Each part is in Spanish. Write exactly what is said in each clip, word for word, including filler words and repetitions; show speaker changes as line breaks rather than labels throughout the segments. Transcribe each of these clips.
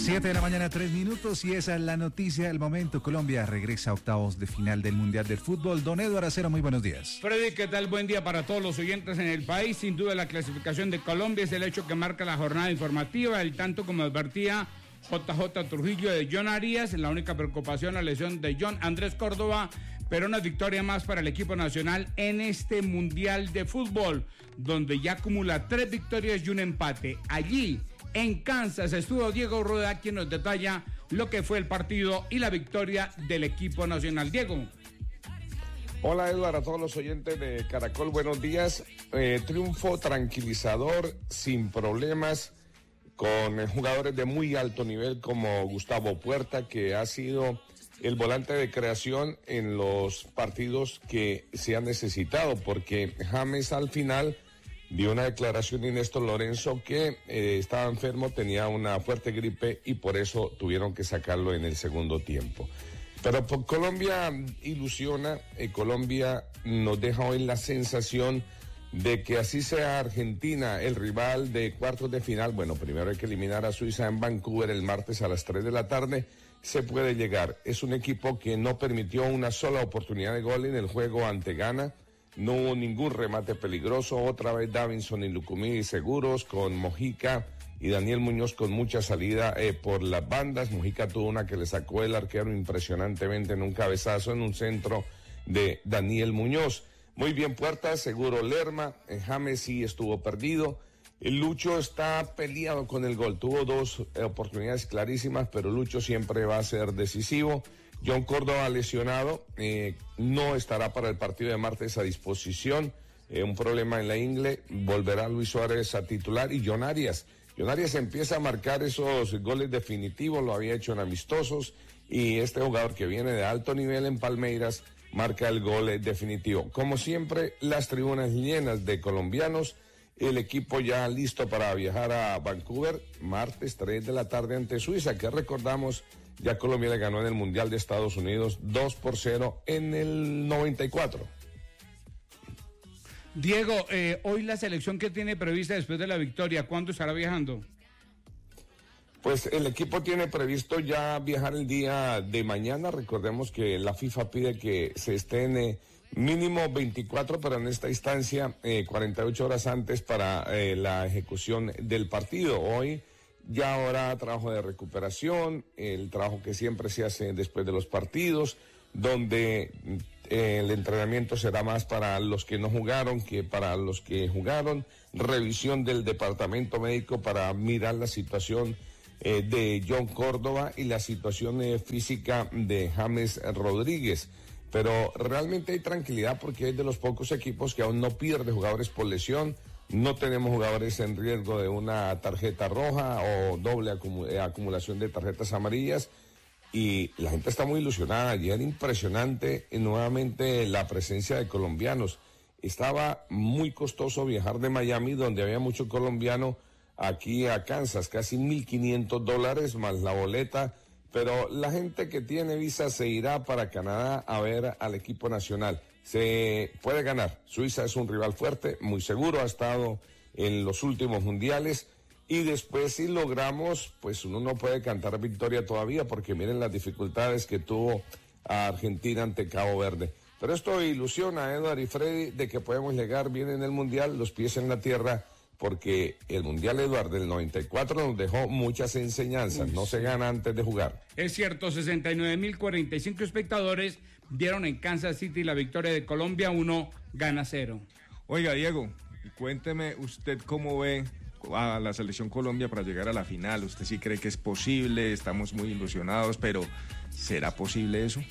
Siete de la mañana, tres minutos, y esa es la noticia del momento. Colombia regresa a octavos de final del Mundial del Fútbol. Don Eduardo Acero, muy buenos días.
Freddy, ¿qué tal? Buen día para todos los oyentes en el país. Sin duda la clasificación de Colombia es el hecho que marca la jornada informativa, el tanto como advertía J J Trujillo de John Arias. La única preocupación, la lesión de John Andrés Córdoba, pero una victoria más para el equipo nacional en este Mundial de Fútbol, donde ya acumula tres victorias y un empate. Allí, en Kansas, estuvo Diego Rueda, quien nos detalla lo que fue el partido y la victoria del equipo nacional. Diego.
Hola, Eduardo, a todos los oyentes de Caracol, buenos días. Eh, triunfo tranquilizador, sin problemas, con jugadores de muy alto nivel como Gustavo Puerta, que ha sido el volante de creación en los partidos que se han necesitado, porque James al final dio una declaración de Néstor Lorenzo que eh, estaba enfermo, tenía una fuerte gripe y por eso tuvieron que sacarlo en el segundo tiempo. Pero por Colombia ilusiona, eh, Colombia nos deja hoy la sensación de que así sea Argentina el rival de cuartos de final. Bueno, primero hay que eliminar a Suiza en Vancouver el martes a las tres de la tarde, se puede llegar. Es un equipo que no permitió una sola oportunidad de gol en el juego ante Ghana. No hubo ningún remate peligroso. Otra vez Davinson y Lucumí seguros, con Mojica y Daniel Muñoz con mucha salida eh, por las bandas. Mojica tuvo una que le sacó el arquero impresionantemente en un cabezazo en un centro de Daniel Muñoz. Muy bien Puerta, seguro Lerma. eh, James sí estuvo perdido. El Lucho está peleado con el gol. Tuvo dos eh, oportunidades clarísimas, pero Lucho siempre va a ser decisivo. John Córdoba lesionado, eh, no estará para el partido de martes a disposición, eh, un problema en la ingle, volverá Luis Suárez a titular y John Arias. John Arias empieza a marcar esos goles definitivos, lo había hecho en amistosos, y este jugador que viene de alto nivel en Palmeiras marca el gol definitivo. Como siempre, las tribunas llenas de colombianos, el equipo ya listo para viajar a Vancouver, martes tres de la tarde ante Suiza, que recordamos, ya Colombia le ganó en el Mundial de Estados Unidos dos por cero en el noventa y cuatro.
Diego, eh, hoy la selección que tiene prevista después de la victoria, ¿cuándo estará viajando?
Pues el equipo tiene previsto ya viajar el día de mañana. Recordemos que la FIFA pide que se estén eh, mínimo veinticuatro, pero en esta instancia eh, cuarenta y ocho horas antes para eh, la ejecución del partido. Hoy ya ahora trabajo de recuperación, el trabajo que siempre se hace después de los partidos, donde eh, el entrenamiento será más para los que no jugaron que para los que jugaron, revisión del departamento médico para mirar la situación eh, de John Córdoba y la situación eh, física de James Rodríguez. Pero realmente hay tranquilidad porque es de los pocos equipos que aún no pierde jugadores por lesión. No tenemos jugadores en riesgo de una tarjeta roja o doble acumu- eh, acumulación de tarjetas amarillas, y la gente está muy ilusionada. Ayer impresionante eh, nuevamente la presencia de colombianos. Estaba muy costoso viajar de Miami, donde había mucho colombiano, aquí a Kansas, casi mil quinientos dólares más la boleta, pero la gente que tiene visa se irá para Canadá a ver al equipo nacional. Se puede ganar. Suiza es un rival fuerte, muy seguro, ha estado en los últimos mundiales, y después si logramos, pues uno no puede cantar victoria todavía, porque miren las dificultades que tuvo a Argentina ante Cabo Verde. Pero esto ilusiona a Eduardo y Freddy de que podemos llegar bien en el mundial, los pies en la tierra, porque el Mundial, Eduardo, del noventa y cuatro nos dejó muchas enseñanzas. No se gana antes de jugar.
Es cierto, sesenta y nueve mil cuarenta y cinco espectadores dieron en Kansas City la victoria de Colombia, uno gana cero.
Oiga, Diego, cuénteme usted cómo ve a la selección Colombia para llegar a la final. ¿Usted sí cree que es posible? Estamos muy ilusionados, pero ¿será posible eso?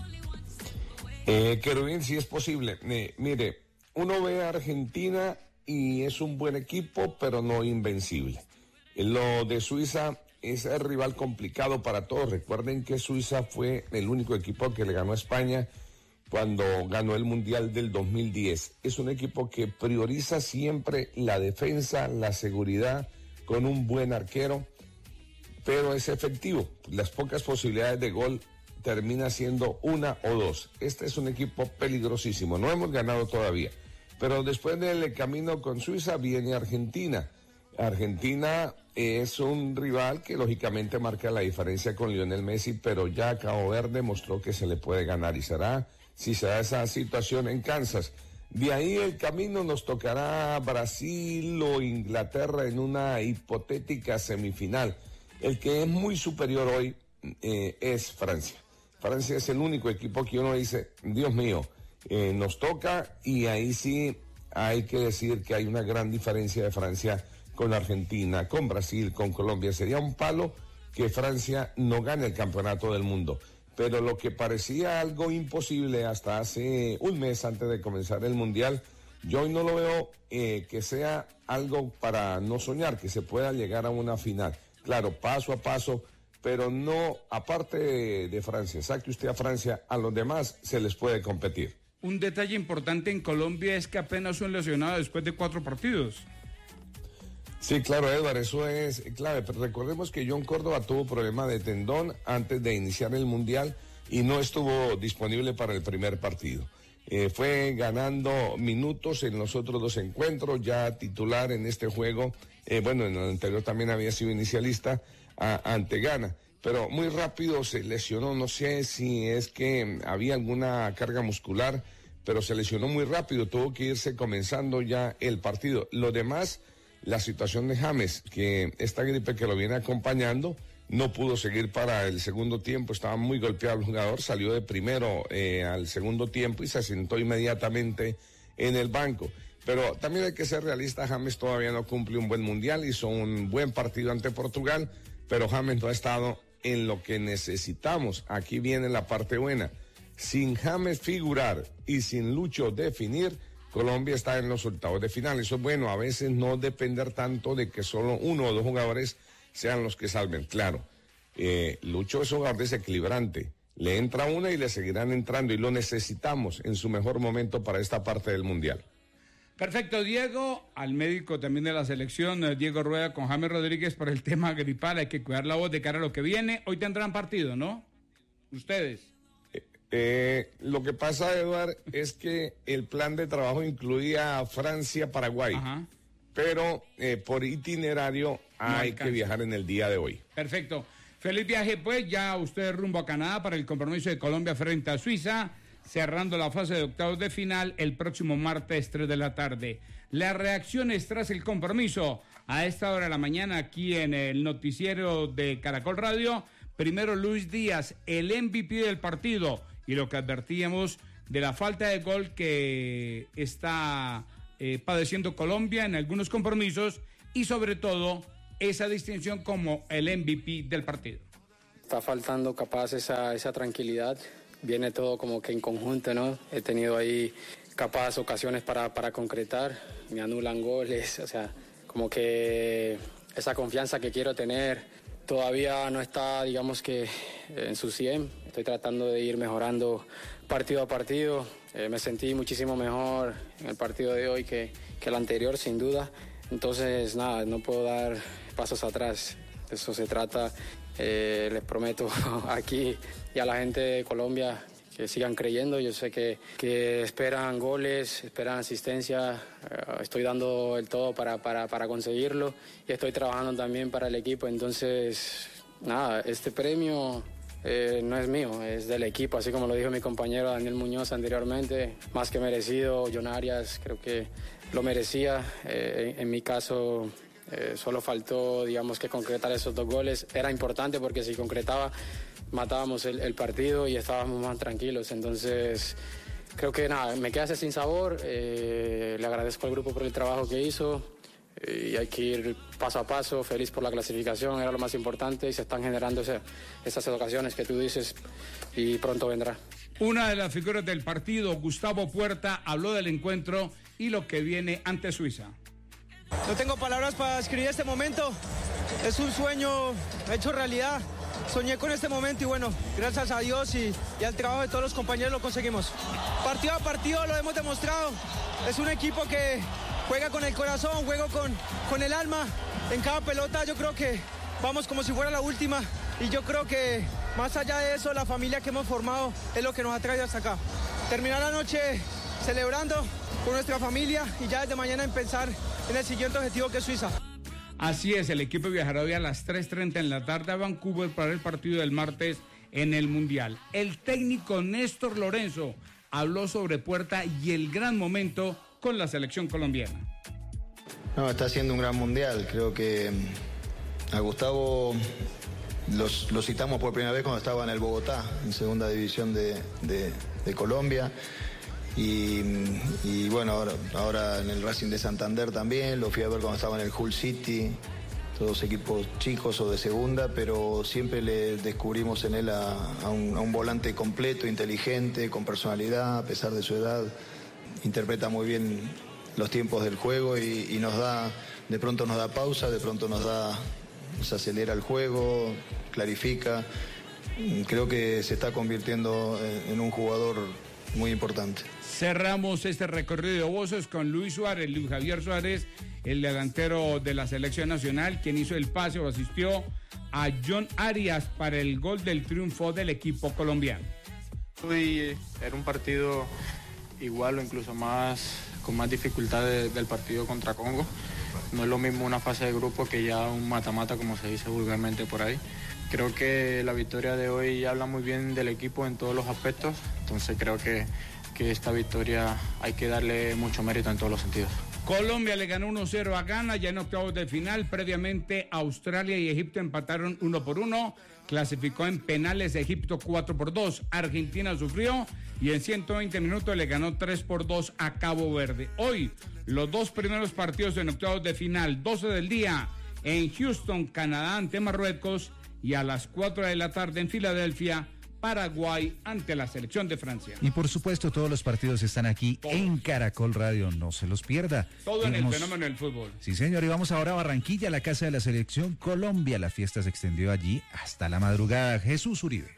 Eh, Querubín, sí es posible. Eh, mire, uno ve a Argentina y es un buen equipo, pero no invencible. Lo de Suiza es el rival complicado para todos. Recuerden que Suiza fue el único equipo que le ganó a España cuando ganó el Mundial del dos mil diez. Es un equipo que prioriza siempre la defensa, la seguridad, con un buen arquero, pero es efectivo. Las pocas posibilidades de gol termina siendo una o dos. Este es un equipo peligrosísimo. No hemos ganado todavía. Pero después del camino con Suiza viene Argentina. Argentina es un rival que lógicamente marca la diferencia con Lionel Messi, pero ya Cabo Verde mostró que se le puede ganar y será si se da esa situación en Kansas. De ahí el camino nos tocará Brasil o Inglaterra en una hipotética semifinal. El que es muy superior hoy eh, es Francia. Francia es el único equipo que uno dice, Dios mío, eh, nos toca, y ahí sí hay que decir que hay una gran diferencia de Francia con Argentina, con Brasil, con Colombia. Sería un palo que Francia no gane el campeonato del mundo. Pero lo que parecía algo imposible hasta hace un mes antes de comenzar el Mundial, yo hoy no lo veo eh, que sea algo para no soñar, que se pueda llegar a una final. Claro, paso a paso, pero no, aparte de, de Francia, saque usted a Francia, a los demás se les puede competir.
Un detalle importante en Colombia es que apenas son lesionados después de cuatro partidos.
Sí, claro, Edward, eso es clave, pero recordemos que John Córdoba tuvo problema de tendón antes de iniciar el Mundial y no estuvo disponible para el primer partido. Eh, fue ganando minutos en los otros dos encuentros, ya titular en este juego, eh, bueno, en el anterior también había sido inicialista a, ante Ghana, pero muy rápido se lesionó, no sé si es que había alguna carga muscular, pero se lesionó muy rápido, tuvo que irse comenzando ya el partido. Lo demás, la situación de James, que esta gripe que lo viene acompañando, no pudo seguir para el segundo tiempo, estaba muy golpeado el jugador, salió de primero eh, al segundo tiempo y se asentó inmediatamente en el banco. Pero también hay que ser realista, James todavía no cumple un buen mundial, hizo un buen partido ante Portugal, pero James no ha estado en lo que necesitamos. Aquí viene la parte buena. Sin James figurar y sin Lucho definir, Colombia está en los octavos de final. Eso es bueno, a veces no depender tanto de que solo uno o dos jugadores sean los que salven. Claro, eh, Lucho es un jugador desequilibrante. Le entra una y le seguirán entrando y lo necesitamos en su mejor momento para esta parte del Mundial.
Perfecto, Diego, al médico también de la selección, Diego Rueda, con James Rodríguez por el tema gripal. Hay que cuidar la voz de cara a lo que viene. Hoy tendrán partido, ¿no? Ustedes.
Eh, lo que pasa, Eduard, es que el plan de trabajo incluía Francia-Paraguay, pero eh, por itinerario no hay alcanza. que viajar en el día de hoy.
Perfecto. Feliz viaje, pues, ya usted rumbo a Canadá para el compromiso de Colombia frente a Suiza, cerrando la fase de octavos de final el próximo martes tres de la tarde. Las reacciones tras el compromiso a esta hora de la mañana aquí en el noticiero de Caracol Radio. Primero Luis Díaz, el M V P del partido, y lo que advertíamos de la falta de gol que está eh, padeciendo Colombia en algunos compromisos y sobre todo esa distinción como el M V P del partido.
Está faltando capaz esa, esa tranquilidad, viene todo como que en conjunto, ¿no? He tenido ahí capaz ocasiones para, para concretar, me anulan goles, o sea, como que esa confianza que quiero tener todavía no está, digamos que en su cien. Estoy tratando de ir mejorando partido a partido. Eh, me sentí muchísimo mejor en el partido de hoy que, que el anterior, sin duda. Entonces, nada, no puedo dar pasos atrás. De eso se trata. Eh, les prometo aquí y a la gente de Colombia que sigan creyendo. Yo sé que, que esperan goles, esperan asistencia. Uh, estoy dando el todo para, para, para conseguirlo y estoy trabajando también para el equipo. Entonces, nada, este premio eh, no es mío, es del equipo. Así como lo dijo mi compañero Daniel Muñoz anteriormente, más que merecido. John Arias creo que lo merecía. Eh, en, en mi caso, eh, solo faltó, digamos, que concretar esos dos goles. Era importante porque si concretaba, matábamos el, el partido y estábamos más tranquilos. Entonces, creo que nada, me queda ese sin sabor. Eh, le agradezco al grupo por el trabajo que hizo eh, y hay que ir paso a paso. Feliz por la clasificación, era lo más importante y se están generando ese, esas ocasiones que tú dices y pronto vendrá.
Una de las figuras del partido, Gustavo Puerta, habló del encuentro y lo que viene ante Suiza.
No tengo palabras para describir este momento. Es un sueño hecho realidad. Soñé con este momento y bueno, gracias a Dios y, y al trabajo de todos los compañeros lo conseguimos. Partido a partido lo hemos demostrado. Es un equipo que juega con el corazón, juega con, con el alma. En cada pelota yo creo que vamos como si fuera la última. Y yo creo que más allá de eso, la familia que hemos formado es lo que nos ha traído hasta acá. Terminar la noche celebrando con nuestra familia y ya desde mañana en pensar en el siguiente objetivo que es Suiza.
Así es, el equipo viajará hoy a las tres treinta en la tarde a Vancouver para el partido del martes en el Mundial. El técnico Néstor Lorenzo habló sobre Puerta y el gran momento con la selección colombiana.
No, está haciendo un gran Mundial. Creo que a Gustavo los, lo citamos por primera vez cuando estaba en el Bogotá, en segunda división de, de, de Colombia. Y, y bueno, ahora, ahora en el Racing de Santander también, lo fui a ver cuando estaba en el Hull City, todos equipos chicos o de segunda, pero siempre le descubrimos en él a, a, un, a un volante completo, inteligente, con personalidad, a pesar de su edad. Interpreta muy bien los tiempos del juego y, y nos da, de pronto nos da pausa, de pronto nos da, nos acelera el juego, clarifica. Creo que se está convirtiendo en, en un jugador muy importante.
Cerramos este recorrido de voces con Luis Suárez, Luis Javier Suárez, el delantero de la selección nacional, quien hizo el pase o asistió a John Arias para el gol del triunfo del equipo colombiano.
Hoy era un partido igual o incluso más con más dificultad de, del partido contra Congo. No es lo mismo una fase de grupo que ya un mata-mata, como se dice vulgarmente por ahí. Creo que la victoria de hoy habla muy bien del equipo en todos los aspectos, entonces creo que, que esta victoria hay que darle mucho mérito en todos los sentidos.
Colombia le ganó uno cero a Ghana ya en octavos de final. Previamente Australia y Egipto empataron uno por uno. Clasificó en penales Egipto cuatro por dos. Argentina sufrió y en ciento veinte minutos le ganó tres por dos a Cabo Verde. Hoy los dos primeros partidos en octavos de final, doce del día en Houston, Canadá ante Marruecos, y a las cuatro de la tarde en Filadelfia, Paraguay ante la selección de Francia.
Y por supuesto todos los partidos están aquí todos en Caracol Radio, no se los pierda.
Todo
Tenemos...
en el fenómeno del fútbol.
Sí señor, y vamos ahora a Barranquilla, la casa de la selección Colombia. La fiesta se extendió allí hasta la madrugada. Jesús Uribe.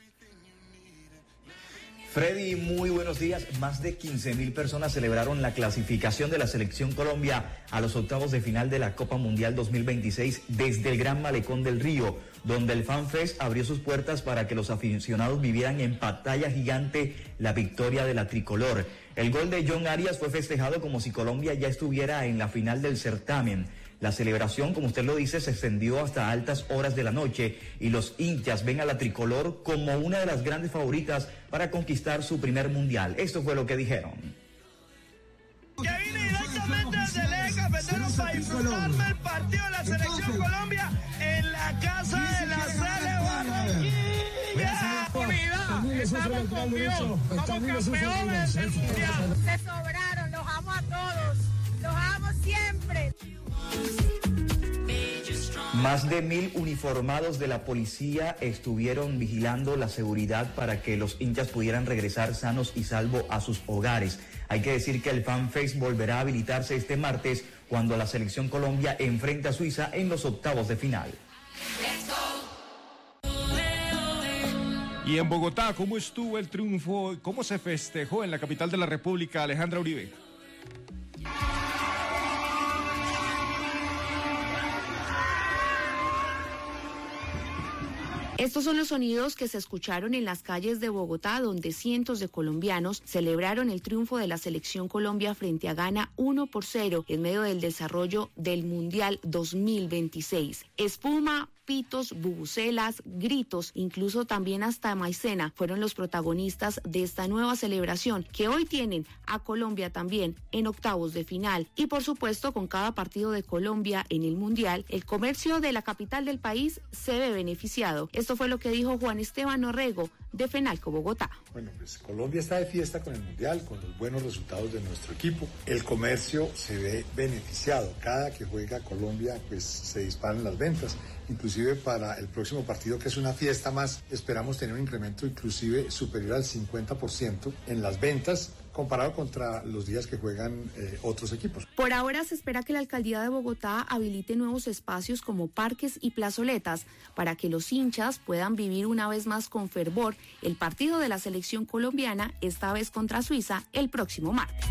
Freddy, muy buenos días. Más de quince mil personas celebraron la clasificación de la selección Colombia a los octavos de final de la Copa Mundial dos mil veintiséis desde el Gran Malecón del Río, donde el FanFest abrió sus puertas para que los aficionados vivieran en pantalla gigante la victoria de la tricolor. El gol de John Arias fue festejado como si Colombia ya estuviera en la final del certamen. La celebración, como usted lo dice, se extendió hasta altas horas de la noche y los hinchas ven a la tricolor como una de las grandes favoritas para conquistar su primer mundial. Esto fue lo que dijeron.
Que vine directamente desde el eje cafetero para disfrutarme el partido de la selección Colombia en la casa de la Sele Barranquilla. Unidad, estamos con Dios, somos campeones del mundial.
Se sobraron, los amo a todos, los amo siempre.
Más de mil uniformados de la policía estuvieron vigilando la seguridad para que los hinchas pudieran regresar sanos y salvos a sus hogares. Hay que decir que el FanFest volverá a habilitarse este martes cuando la selección Colombia enfrenta a Suiza en los octavos de final.
Y en Bogotá, ¿cómo estuvo el triunfo? ¿Cómo se festejó en la capital de la República, Alejandra Uribe?
Estos son los sonidos que se escucharon en las calles de Bogotá, donde cientos de colombianos celebraron el triunfo de la selección Colombia frente a Ghana uno por cero en medio del desarrollo del Mundial dos mil veintiséis. Espuma, pitos, bubucelas, gritos, incluso también hasta maicena fueron los protagonistas de esta nueva celebración que hoy tienen a Colombia también en octavos de final. Y por supuesto, con cada partido de Colombia en el Mundial, el comercio de la capital del país se ve beneficiado. Esto fue lo que dijo Juan Esteban Orrego de Fenalco Bogotá.
Bueno, pues Colombia está de fiesta con el Mundial, con los buenos resultados de nuestro equipo. El comercio se ve beneficiado. Cada que juega Colombia, pues se disparan las ventas. Inclusive para el próximo partido, que es una fiesta más, esperamos tener un incremento inclusive superior al cincuenta por ciento en las ventas comparado contra los días que juegan eh, otros equipos.
Por ahora se espera que la alcaldía de Bogotá habilite nuevos espacios como parques y plazoletas para que los hinchas puedan vivir una vez más con fervor el partido de la selección colombiana, esta vez contra Suiza, el próximo martes.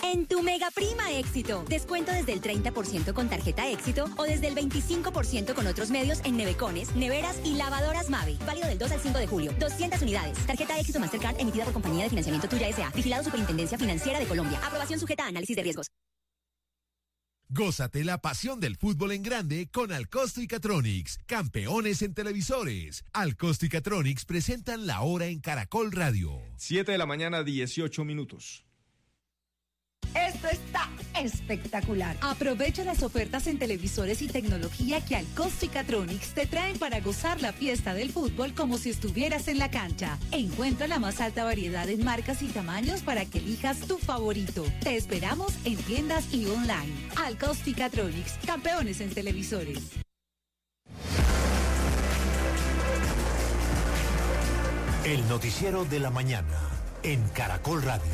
En tu Mega Prima Éxito, descuento desde el treinta por ciento con tarjeta Éxito o desde el veinticinco por ciento con otros medios en nevecones, neveras y lavadoras Mave. Válido del dos al cinco de julio. doscientas unidades. Tarjeta Éxito Mastercard emitida por Compañía de Financiamiento Tuya S A. Vigilado Superintendencia Financiera de Colombia. Aprobación sujeta a análisis de riesgos.
Gózate la pasión del fútbol en grande con Alcosto y Catronics, campeones en televisores. Alcosto y Catronics presentan La Hora en Caracol Radio.
siete de la mañana, dieciocho minutos.
Esto está espectacular. Aprovecha las ofertas en televisores y tecnología que Alcosto y Catronics te traen para gozar la fiesta del fútbol como si estuvieras en la cancha. Encuentra la más alta variedad en marcas y tamaños para que elijas tu favorito. Te esperamos en tiendas y online. Alcosto y Catronics, campeones en televisores.
El noticiero de la mañana en Caracol Radio.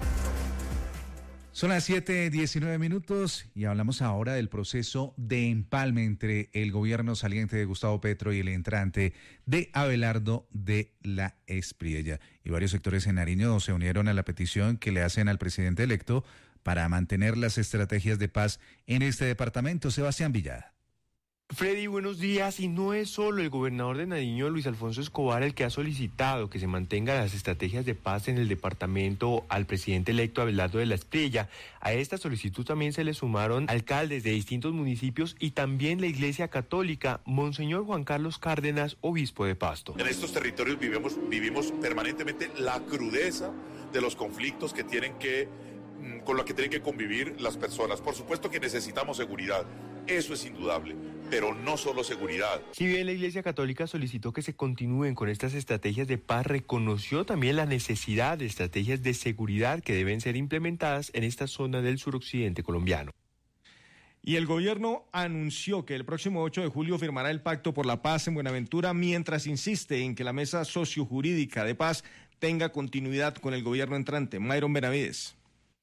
Son las siete diecinueve minutos y hablamos ahora del proceso de empalme entre el gobierno saliente de Gustavo Petro y el entrante de Abelardo de la Espriella. Y varios sectores en Nariño se unieron a la petición que le hacen al presidente electo para mantener las estrategias de paz en este departamento. Sebastián Villada.
Freddy, buenos días. Y no es solo el gobernador de Nariño, Luis Alfonso Escobar, el que ha solicitado que se mantengan las estrategias de paz en el departamento al presidente electo Abelardo de la Espriella. A esta solicitud también se le sumaron alcaldes de distintos municipios y también la Iglesia Católica, Monseñor Juan Carlos Cárdenas, obispo de Pasto.
En estos territorios vivimos, vivimos permanentemente la crudeza de los conflictos que tienen que, con los que tienen que convivir las personas. Por supuesto que necesitamos seguridad, eso es indudable, pero no solo seguridad.
Si bien la Iglesia Católica solicitó que se continúen con estas estrategias de paz, reconoció también la necesidad de estrategias de seguridad que deben ser implementadas en esta zona del suroccidente colombiano.
Y el gobierno anunció que el próximo ocho de julio firmará el Pacto por la Paz en Buenaventura, mientras insiste en que la mesa sociojurídica de paz tenga continuidad con el gobierno entrante. Mayron Benavides.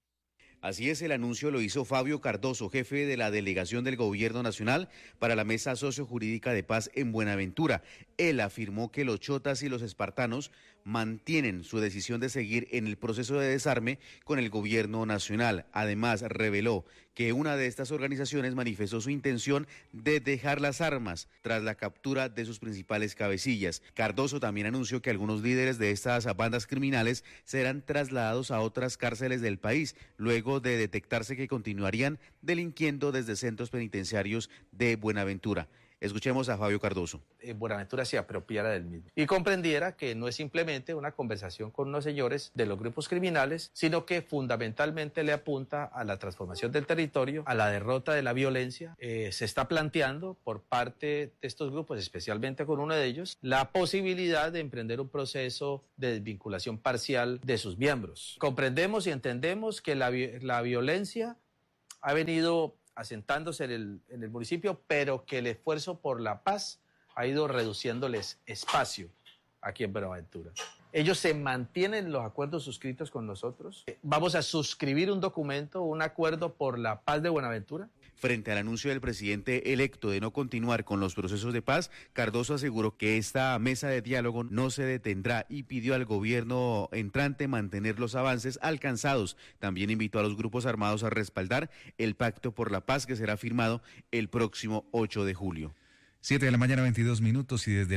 Así es, el anuncio lo hizo Fabio Cardoso, jefe de la delegación del Gobierno Nacional para la Mesa Sociojurídica de Paz en Buenaventura. Él afirmó que los chotas y los espartanos mantienen su decisión de seguir en el proceso de desarme con el Gobierno Nacional. Además, reveló que una de estas organizaciones manifestó su intención de dejar las armas tras la captura de sus principales cabecillas. Cardoso también anunció que algunos líderes de estas bandas criminales serán trasladados a otras cárceles del país, luego de detectarse que continuarían delinquiendo desde centros penitenciarios de Buenaventura. Escuchemos a Fabio Cardoso.
Buenaventura se apropiara del mismo y comprendiera que no es simplemente una conversación con unos señores de los grupos criminales, sino que fundamentalmente le apunta a la transformación del territorio, a la derrota de la violencia. Eh, se está planteando por parte de estos grupos, especialmente con uno de ellos, la posibilidad de emprender un proceso de desvinculación parcial de sus miembros. Comprendemos y entendemos que la, la violencia ha venido asentándose en el, en el municipio, pero que el esfuerzo por la paz ha ido reduciéndoles espacio aquí en Buenaventura. Ellos se mantienen los acuerdos suscritos con nosotros. Vamos a suscribir un documento, un acuerdo por la paz de Buenaventura.
Frente al anuncio del presidente electo de no continuar con los procesos de paz, Cardoso aseguró que esta mesa de diálogo no se detendrá y pidió al gobierno entrante mantener los avances alcanzados. También invitó a los grupos armados a respaldar el pacto por la paz que será firmado el próximo ocho de julio.
siete de la mañana, veintidós minutos, y desde el